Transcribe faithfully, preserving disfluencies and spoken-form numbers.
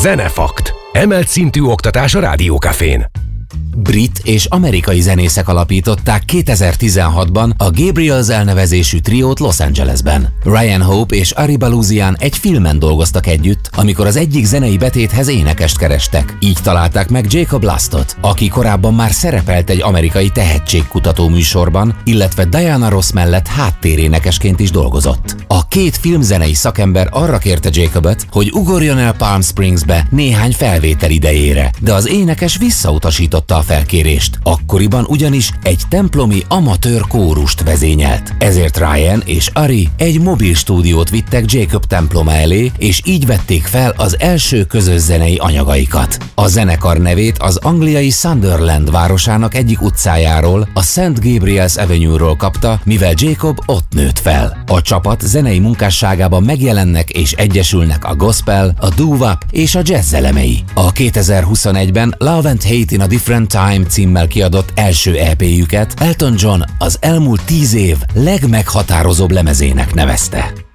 Zenefakt. Emelt szintű oktatás a Rádiókafén. Brit és amerikai zenészek alapították kétezer-tizenhatban a Gabriels elnevezésű triót Los Angelesben. Ryan Hope és Ari Balousian egy filmen dolgoztak együtt, amikor az egyik zenei betéthez énekest kerestek. Így találták meg Jacob Lastot, aki korábban már szerepelt egy amerikai tehetségkutató műsorban, illetve Diana Ross mellett háttérénekesként is dolgozott. A két filmzenei szakember arra kérte Jacobot, hogy ugorjon el Palm Springsbe néhány felvétel idejére, de az énekes visszautasította a felkérést. Akkoriban ugyanis egy templomi amatőr kórust vezényelt. Ezért Ryan és Ari egy mobil stúdiót vittek Jacob temploma elé, és így vették fel az első közös zenei anyagaikat. A zenekar nevét az angliai Sunderland városának egyik utcájáról, a Saint Gabriel's Avenue-ról kapta, mivel Jacob ott nőtt fel. A csapat zenei munkásságában megjelennek és egyesülnek a gospel, a doo-wop és a jazz elemei. A kétezer-huszonegyben Love and Hate in a Different Time címmel kiadott első é péjüket Elton John az elmúlt tíz év legmeghatározóbb lemezének nevezte.